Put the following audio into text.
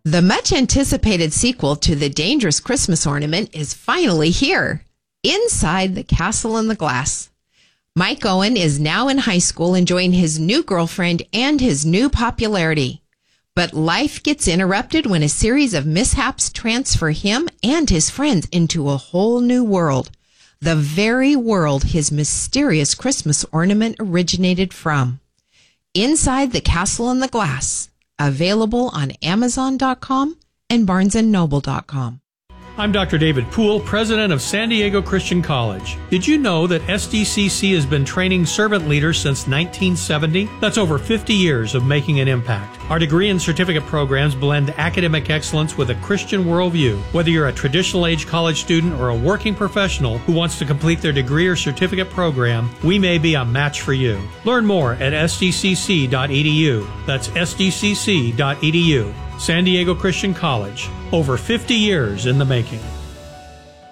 The much-anticipated sequel to The Dangerous Christmas Ornament is finally here, Inside the Castle in the Glass. Mike Owen is now in high school enjoying his new girlfriend and his new popularity. But life gets interrupted when a series of mishaps transfer him and his friends into a whole new world, the very world his mysterious Christmas ornament originated from. Inside the Castle in the Glass. Available on Amazon.com and BarnesandNoble.com. I'm Dr. David Poole, president of San Diego Christian College. Did you know that SDCC has been training servant leaders since 1970? That's over 50 years of making an impact. Our degree and certificate programs blend academic excellence with a Christian worldview. Whether you're a traditional age college student or a working professional who wants to complete their degree or certificate program, we may be a match for you. Learn more at sdcc.edu. That's sdcc.edu. San Diego Christian College, over 50 years in the making.